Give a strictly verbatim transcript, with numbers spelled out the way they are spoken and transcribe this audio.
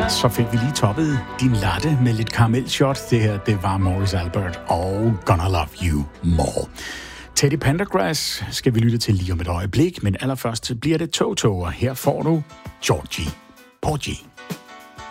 Så fik vi lige toppet din latte med lidt karamellshot. Det her, det var Morris Albert og Gonna Love You More. Teddy Pendergrass skal vi lytte til lige om et øjeblik, men allerførst bliver det Toto, og her får du Georgie Porgy.